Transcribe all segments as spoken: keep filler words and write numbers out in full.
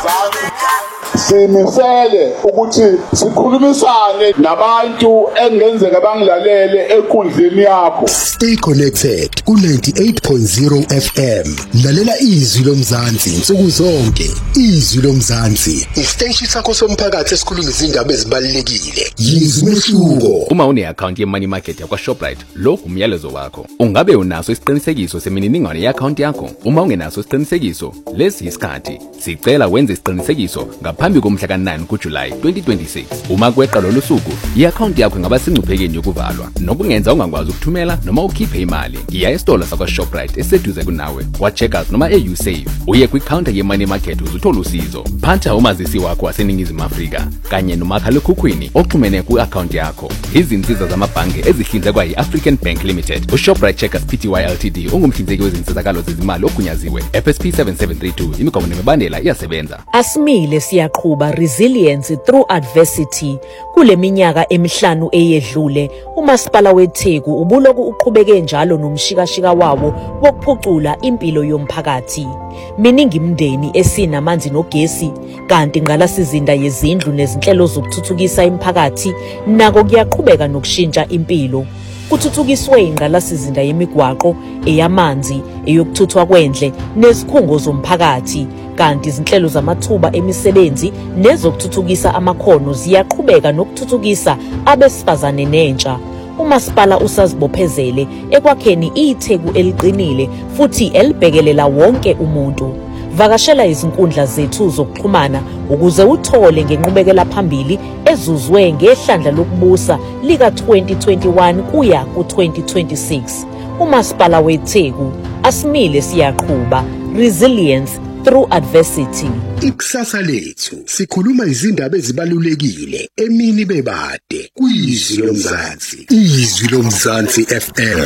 Simisele ukuthi sikhulumisane nabantu engenzeka bangilalele enkundleni yakho. Stay connected ku ninety-eight point zero F M. Lalela izwi lomzansi insuku zonke. Izwi lomzansi, isiteshi sakho somphakathi esikhuluma izindaba ezibalulekile. Yizwi mehluko. Uma une account ye money market yakwa Shoprite, lokhu umyalezo wakho. Ungabe unaso isiqinisekiso semininingwane ye account yakho? Uma ungenaso isiqinisekiso, lesi isikhathi. Sicela wenze isiqinisekiso ngaphambi komhla ka nine kuJuly twenty twenty-six. Uma kweqa lolu suku, i-account yakho ingaba sengcuphekeni yokuvalwa. Nokungenza ungakwazi ukuthumela noma ukhiphe imali. Iya esitolo sakwa Shoprite eseduze kunawe. Wa Checkers noma e-USave. Uye kwi-counter ye money market uzuthola usizo. Phatha umazisi wakho waseNingizimu Afrika kanye nomakhalekhukhwini oxhumene ku-account yakho. Izinsiza zamabhange ezihlinzekwa yi-African Bank Limited. uShoprite Checkers Pty Ltd ungumhlinzeki wezinsizakalo zezimali ogunyaziwe. F S P seven seven three two imigomo nemibandela iyasebenza. Asimile siyaqhuba resilience through adversity. Kule minyaka emihlanu eyedlule, uMasipala weTheku ubuloku uqhubeke njalo nomshikashika wawo wokuphucula impilo yomphakathi. Miningi imindeni esinamanzi nogesi, kanti ingqalasizinda yezindlu nezinhlelo zokuthuthukisa imiphakathi nako kuyaqhubeka nokushintsha impilo. Kuthuthukiswe ingqalasizinda yemigwaqo, eyamanzi, eyokuthuthwa kwendle nezikhungo zomphakathi, kanti izinhlelo zamathuba emisebenzi nezokuthuthukisa amakhono ziyaqhubeka nokuthuthukisa abesifazane nentsha. uMasipala usazibophezele ekwakheni iTheku eliqinile futhi elibhekelela wonke umuntu. Vakashela izinkundla zethu zokuxhumana ukuze uthole ngenqubekela phambili ezuzwe ngehlandla lokubusa lika twenty twenty-one kuya ku twenty twenty-six. uMasipala weTheku, asimile siyaqhuba, resilience through adversity. Ikusasa lethu sikhuluma izindaba ezibalulekile emini bebade kwizwi lomzansi. Izwi lomzansi F M.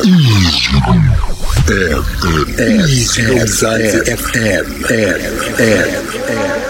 Izwi lomzansi F M.